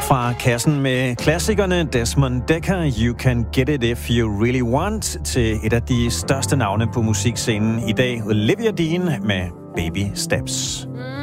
Fra kassen med klassikerne Desmond Dekker, You Can Get It If You Really Want, til et af de største navne på musikscenen i dag, Olivia Dean med Baby Steps.